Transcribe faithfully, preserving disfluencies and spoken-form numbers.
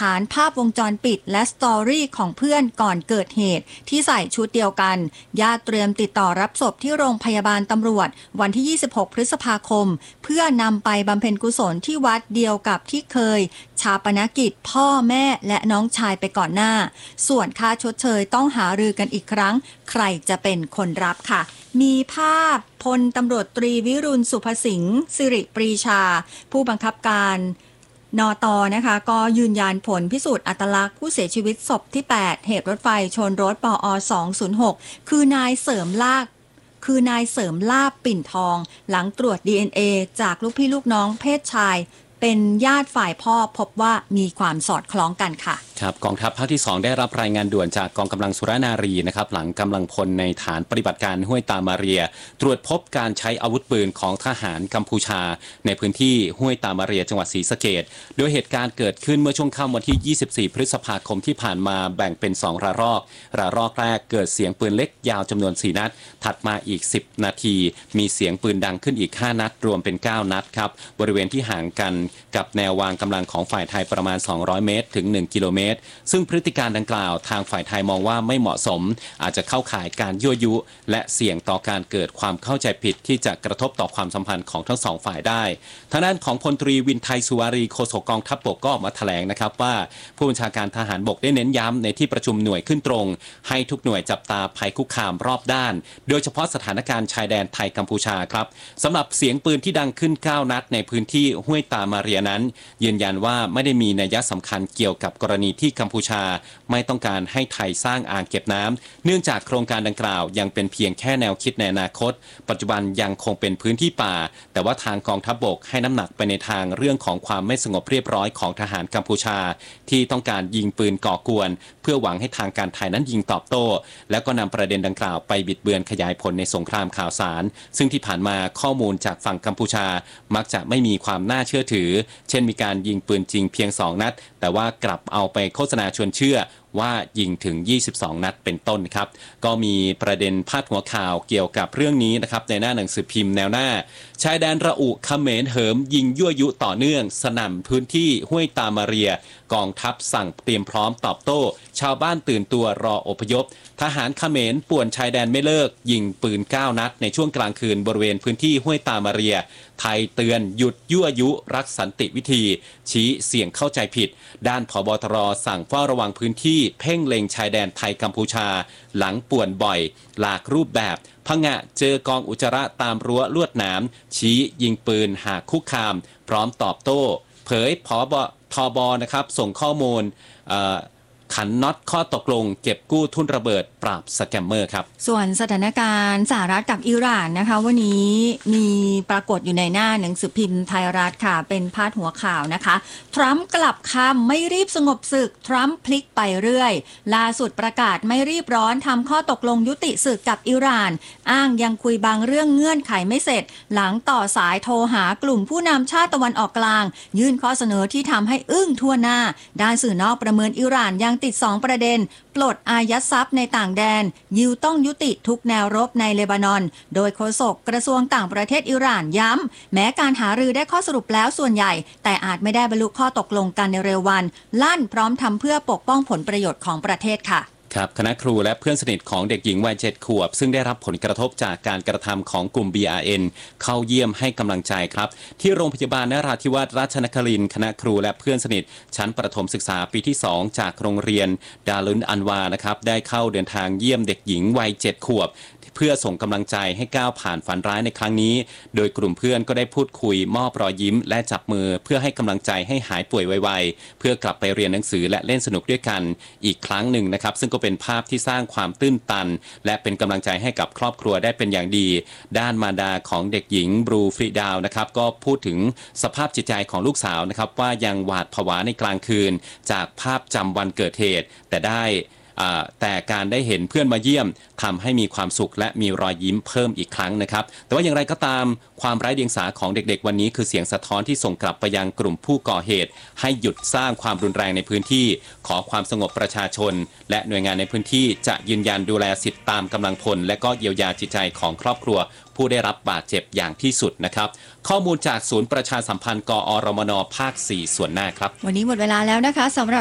ฐานภาพวงจรปิดและสตอรี่ของเพื่อนก่อนเกิดเหตุที่ใส่ชุดเดียวกันญาติเตรียมติดต่อรับศพที่โรงพยาบาลตำรวจวันที่ยี่สิบหกพฤษภาคมเพื่อนำไปบำเพ็ญกุศลที่วัดเดียวกับที่เคยชาปนกิจพ่อแม่และน้องชายไปก่อนหน้าส่วนค่าชดเชยต้องหารือกันอีกครั้งใครจะเป็นคนรับค่ะมีภาพพลตำรวจตรีวิรุณสุภสิงห์สิริปรีชาผู้บังคับการนต.นะคะก็ยืนยันผลพิสูจน์อัตลักษณ์ผู้เสียชีวิตศพที่แปดเหตุรถไฟชนรถปอสองศูนย์หกคือนายเสริมลากคือนายเสริมลาบปิ่นทองหลังตรวจ ดี เอ็น เอ จากลูกพี่ลูกน้องเพศชายเป็นญาติฝ่ายพ่อพบว่ามีความสอดคล้องกันค่ะครับกองทัพภาคที่สองได้รับรายงานด่วนจากกองกำลังสุรนารีนะครับหลังกำลังพลในฐานปฏิบัติการห้วยตามาเรียตรวจพบการใช้อาวุธปืนของทหารกัมพูชาในพื้นที่ห้วยตามาเรียจังหวัดศรีสะเกษโดยเหตุการณ์เกิดขึ้นเมื่อช่วงค่ำวันที่ยี่สิบสี่พฤษภาคมที่ผ่านมาแบ่งเป็นสองระลอกระลอกแรกเกิดเสียงปืนเล็กยาวจำนวนสี่นัดถัดมาอีกสิบนาทีมีเสียงปืนดังขึ้นอีกห้านัดรวมเป็นเก้านัดครับบริเวณที่ห่างกันกับแนววางกำลังของฝ่ายไทยประมาณสองร้อยเมตรถึงหนึ่งกิโลเมตรซึ่งพฤติการดังกล่าวทางฝ่ายไทยมองว่าไม่เหมาะสมอาจจะเข้าข่ายการยั่วยุและเสี่ยงต่อการเกิดความเข้าใจผิดที่จะกระทบต่อความสัมพันธ์ของทั้งสองฝ่ายได้ทางด้านของพลตรีวินไทยสุวารีโฆษกกองทัพบกก็ออกมาแถลงนะครับว่าผู้บัญชาการทหารบกได้เน้นย้ำในที่ประชุมหน่วยขึ้นตรงให้ทุกหน่วยจับตาภัยคุกคามรอบด้านโดยเฉพาะสถานการณ์ชายแดนไทยกัมพูชาครับสำหรับเสียงปืนที่ดังขึ้นเก้านัดในพื้นที่ห้วยตามาเรียนั้นยืนยันว่าไม่ได้มีนัยสำคัญเกี่ยวกับกรณีที่กัมพูชาไม่ต้องการให้ไทยสร้างอ่างเก็บน้ำเนื่องจากโครงการดังกล่าวยังเป็นเพียงแค่แนวคิดในอนาคตปัจจุบันยังคงเป็นพื้นที่ป่าแต่ว่าทางกองทัพบกให้น้ำหนักไปในทางเรื่องของความไม่สงบเรียบร้อยของทหารกัมพูชาที่ต้องการยิงปืนก่อกวนเพื่อหวังให้ทางการไทยนั้นยิงตอบโต้แล้วก็นำประเด็นดังกล่าวไปบิดเบือนขยายผลในสงครามข่าวสารซึ่งที่ผ่านมาข้อมูลจากฝั่งกัมพูชามักจะไม่มีความน่าเชื่อถือเช่นมีการยิงปืนจริงเพียงสองนัดแต่ว่ากลับเอาไปโฆษณาชวนเชื่อว่ายิงถึงยี่สิบสองนัดเป็นต้นครับก็มีประเด็นพาดหัวข่าวเกี่ยวกับเรื่องนี้นะครับในหน้าหนังสือพิมพ์แนวหน้าชายแดนระอุเขมรเหิมยิงยั่วยุต่อเนื่องสนั่นพื้นที่ห้วยตามาเรียกองทัพสั่งเตรียมพร้อมตอบโต้ชาวบ้านตื่นตัวรออพยพทหารเขมรป่วนชายแดนไม่เลิกยิงปืนเก้านัดในช่วงกลางคืนบริเวณพื้นที่ห้วยตามาเรียไทยเตือนหยุดยั่วยุรักสันติวิธีชี้เสี่ยงเข้าใจผิดด้านผบ.ตร.สั่งเฝ้าระวังพื้นที่เพ่งเล็งชายแดนไทยกัมพูชาหลังป่วนบ่อยหลากรูปแบบพงะเจอกองอุจจาระตามรั้วลวดหนามชี้ยิงปืนหากคุกคามพร้อมตอบโต้เผยผบ.ทบ.นะครับส่งข้อมูลขันน็อตข้อตกลงเก็บกู้ทุนระเบิดปราบสแกมเมอร์ครับส่วนสถานการณ์สหรัฐกับอิหร่านนะคะวันนี้มีปรากฏอยู่ในหน้าหนังสือพิมพ์ไทยรัฐค่ะเป็นพาดหัวข่าวนะคะทรัมป์กลับคำไม่รีบสงบศึกทรัมป์พลิกไปเรื่อยล่าสุดประกาศไม่รีบร้อนทำข้อตกลงยุติศึกกับอิหร่านอ้างยังคุยบางเรื่องเงื่อนไขไม่เสร็จหลังต่อสายโทรหากลุ่มผู้นำชาติตะวันออกกลางยื่นข้อเสนอที่ทำให้อึ้งทั่วหน้าด้านสื่อนอกประเมินอิหร่านยังติดสองประเด็นปลดอายัดทรัพย์ในต่างแดนยิวต้องยุติทุกแนวรบในเลบานอนโดยโฆษกกระทรวงต่างประเทศอิหร่านย้ำแม้การหารือได้ข้อสรุปแล้วส่วนใหญ่แต่อาจไม่ได้บรรลุข้อตกลงกันในเร็ววันลั่นพร้อมทำเพื่อปกป้องผลประโยชน์ของประเทศค่ะครับคณะครูและเพื่อนสนิทของเด็กหญิงวัยเจ็ดขวบซึ่งได้รับผลกระทบจากการกระทำของกลุ่ม บี อาร์ เอ็น เข้าเยี่ยมให้กำลังใจครับที่โรงพยาบาลนราธิวาสราชนครินทร์คณะครูและเพื่อนสนิทชั้นประถมศึกษาปีที่สองจากโรงเรียนดารุนอันวานะครับได้เข้าเดินทางเยี่ยมเด็กหญิงวัยเจ็ดขวบเพื่อส่งกำลังใจให้ก้าวผ่านฝันร้ายในครั้งนี้โดยกลุ่มเพื่อนก็ได้พูดคุยมอบรอยยิ้มและจับมือเพื่อให้กำลังใจให้หายป่วยไวๆเพื่อกลับไปเรียนหนังสือและเล่นสนุกด้วยกันอีกครั้งหนึ่งนะครับซึ่งก็เป็นภาพที่สร้างความตื้นตันและเป็นกำลังใจให้กับครอบครัวได้เป็นอย่างดีด้านมารดาของเด็กหญิงบรูฟรีดาวนะครับก็พูดถึงสภาพจิตใจของลูกสาวนะครับว่ายังหวาดผวาในกลางคืนจากภาพจำวันเกิดเหตุแต่ได้แต่การได้เห็นเพื่อนมาเยี่ยมทำให้มีความสุขและมีรอยยิ้มเพิ่มอีกครั้งนะครับแต่ว่าอย่างไรก็ตามความไร้เดียงสาของเด็กๆวันนี้คือเสียงสะท้อนที่ส่งกลับไปยังกลุ่มผู้ก่อเหตุให้หยุดสร้างความรุนแรงในพื้นที่ขอความสงบประชาชนและหน่วยงานในพื้นที่จะยืนยันดูแลสิทธิตามกำลังพลและก็เยียวยาจิตใจของครอบครัวผู้ได้รับบาดเจ็บอย่างที่สุดนะครับข้อมูลจากศูนย์ประชาสัมพันธ์กอรมนภาคสี่ส่วนหน้าครับวันนี้หมดเวลาแล้วนะคะสำหรับ